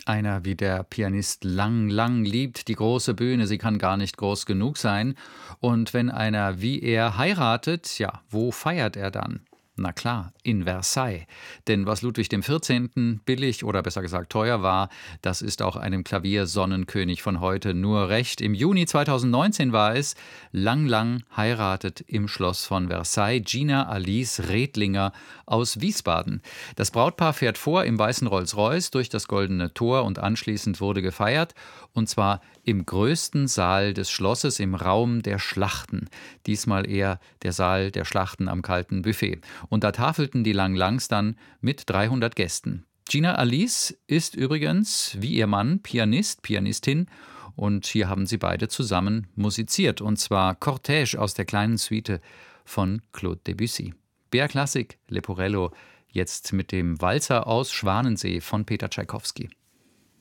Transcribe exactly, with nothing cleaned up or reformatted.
Einer wie der Pianist Lang Lang liebt die große Bühne, sie kann gar nicht groß genug sein. Und wenn einer wie er heiratet, ja, wo feiert er dann? Na klar, in Versailles. Denn was Ludwig dem vierzehnten. billig oder besser gesagt teuer war, das ist auch einem Klaviersonnenkönig von heute nur recht. Im Juni zweitausendneunzehn war es, Lang Lang heiratet im Schloss von Versailles Gina Alice Redlinger aus Wiesbaden. Das Brautpaar fährt vor im weißen Rolls-Royce durch das Goldene Tor und anschließend wurde gefeiert, und zwar im größten Saal des Schlosses im Raum der Schlachten. Diesmal eher der Saal der Schlachten am kalten Buffet. Und da tafelten die Lang Langs dann mit dreihundert Gästen. Gina Alice ist übrigens, wie ihr Mann, Pianist, Pianistin. Und hier haben sie beide zusammen musiziert. Und zwar Cortège aus der kleinen Suite von Claude Debussy. B R Klassik, Leporello, jetzt mit dem Walzer aus Schwanensee von Peter Tschaikowski.